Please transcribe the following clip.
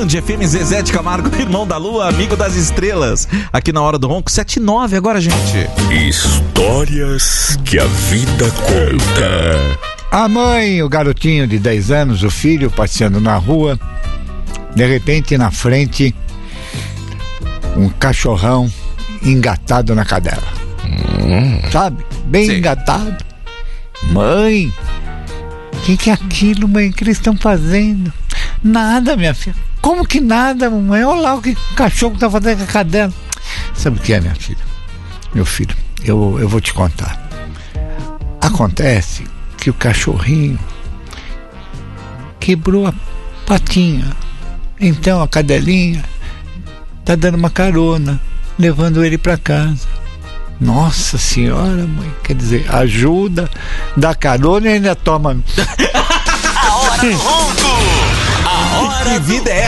Band FM, Zezé de Camargo, irmão da lua, amigo das estrelas. Aqui na Hora do Ronco, 7h09 agora, gente. Histórias que a vida conta. A mãe, o garotinho de 10 anos, o filho, passeando na rua. De repente, na frente, um cachorrão engatado na cadela. Sabe? Bem Sim. engatado. Mãe, o que é aquilo, mãe? O que eles estão fazendo? Nada, minha filha. Como que nada, mamãe? Olha lá o que o cachorro tá fazendo com a cadela. Sabe o que é, minha filha? Meu filho, eu vou te contar. Acontece que o cachorrinho quebrou a patinha. Então a cadelinha tá dando uma carona, levando ele para casa. Nossa senhora, mãe, quer dizer, ajuda, dá carona e ainda toma. A Hora do Ronco. A Hora Que vida é